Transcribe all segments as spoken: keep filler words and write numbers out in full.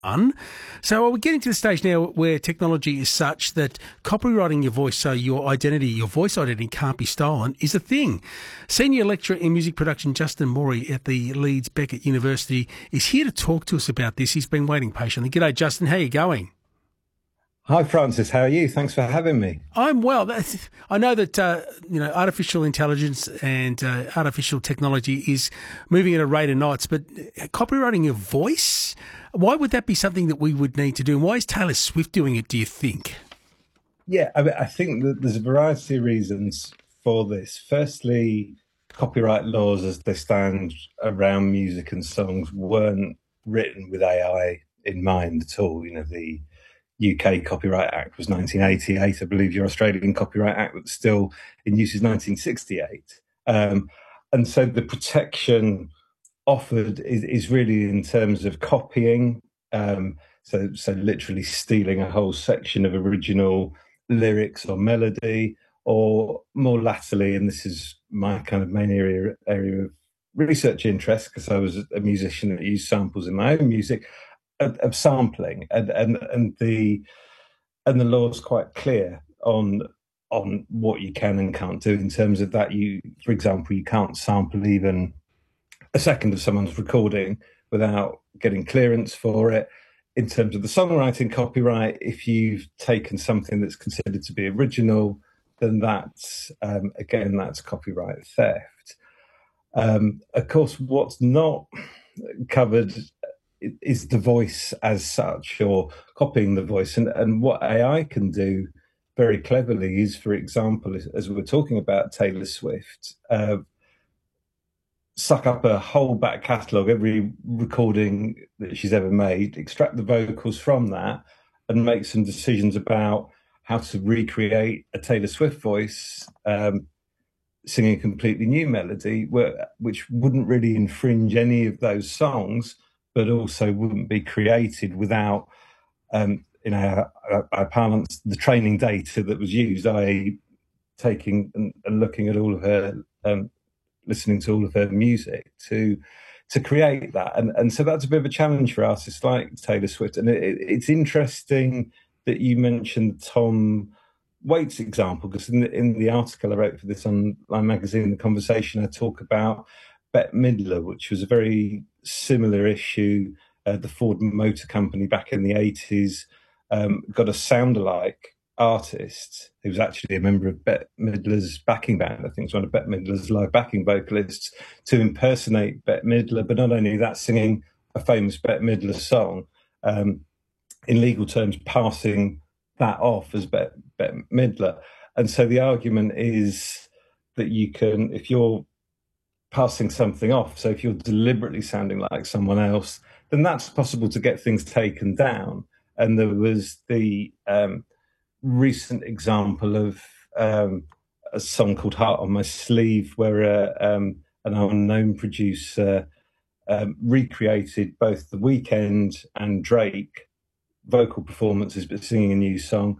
done. So are we getting to the stage now where technology is such that copywriting your voice so your identity, your voice identity can't be stolen is a thing? Senior lecturer in music production Justin Morey at the Leeds Beckett University is here to talk to us about this. He's been waiting patiently. G'day, Justin. How are you going? Hi, Francis. How are you? Thanks for having me. I'm well. I know that uh, you know artificial intelligence and uh, artificial technology is moving at a rate of knots, but copywriting your voice, why would that be something that we would need to do? And why is Taylor Swift doing it, do you think? Yeah, I, mean, I think that there's a variety of reasons for this. Firstly, copyright laws as they stand around music and songs weren't written with A I in mind at all. You know, the U K Copyright Act was nineteen eighty-eight. I believe your Australian Copyright Act was still in use is nineteen sixty-eight. Um, and so the protection offered is, is really in terms of copying. Um, so, so literally stealing a whole section of original lyrics or melody, or more latterly, and this is my kind of main area, area of research interest, because I was a musician that used samples in my own music, Of, of sampling, and, and and the and the law is quite clear on on what you can and can't do in terms of that. You, for example, you can't sample even a second of someone's recording without getting clearance for it. In terms of the songwriting copyright, if you've taken something that's considered to be original, then that's um, again that's copyright theft. Um, of course, what's not covered is the voice as such, or copying the voice. And, and what A I can do very cleverly is, for example, as we're talking about Taylor Swift, uh, suck up a whole back catalogue, every recording that she's ever made, extract the vocals from that, and make some decisions about how to recreate a Taylor Swift voice, um, singing a completely new melody, where, which wouldn't really infringe any of those songs, but also wouldn't be created without, um, in our, our, our parlance, the training data that was used, that is taking and, and looking at all of her, um, listening to all of her music to to create that. And, and so that's a bit of a challenge for artists like Taylor Swift. And it, it's interesting that you mentioned Tom Waits' example, because in the, in the article I wrote for this online magazine, The Conversation, I talk about Bette Midler, which was a very similar issue. Uh, the Ford Motor Company back in the eighties um, got a sound-alike artist who was actually a member of Bette Midler's backing band. I think it's one of Bette Midler's live backing vocalists, to impersonate Bette Midler, but not only that, singing a famous Bette Midler song, um, in legal terms, passing that off as Bette, Bette Midler. And so the argument is that you can, if you're passing something off, so if you're deliberately sounding like someone else, then that's possible to get things taken down. And there was the um, recent example of um, a song called Heart on My Sleeve, where uh, um, an unknown producer um, recreated both The Weeknd and Drake vocal performances, but singing a new song.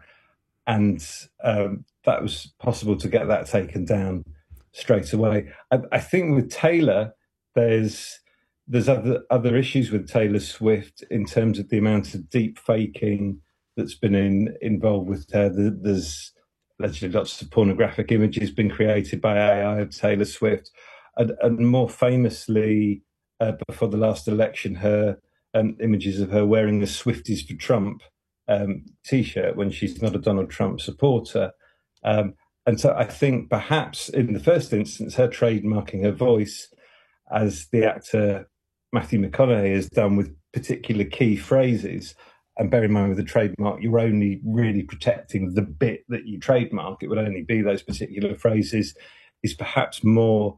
And um, that was possible to get that taken down straight away. I, I think with Taylor, there's there's other other issues with Taylor Swift in terms of the amount of deep faking that's been in, involved with her. There's allegedly lots of pornographic images been created by A I of Taylor Swift, and, and more famously, uh, before the last election, her um, images of her wearing the Swifties for Trump um, T-shirt when she's not a Donald Trump supporter. Um, And so I think perhaps in the first instance, her trademarking her voice, as the actor Matthew McConaughey has done with particular key phrases, and bear in mind with a trademark, you're only really protecting the bit that you trademark. It would only be those particular phrases, is perhaps more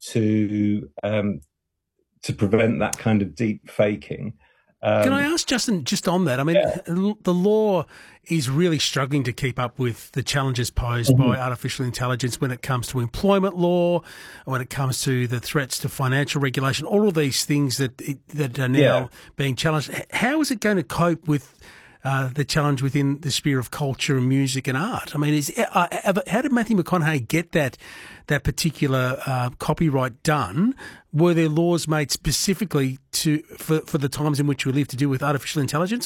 to um, to prevent that kind of deep faking. Um, Can I ask, Justin, just on that? I mean, yeah. the law is really struggling to keep up with the challenges posed mm-hmm. by artificial intelligence when it comes to employment law, when it comes to the threats to financial regulation, all of these things that that are now yeah. being challenged. How is it going to cope with uh, the challenge within the sphere of culture and music and art. I mean, is, uh, how did Matthew McConaughey get that that particular uh, copyright done? Were there laws made specifically to for, for the times in which we live to do with artificial intelligence?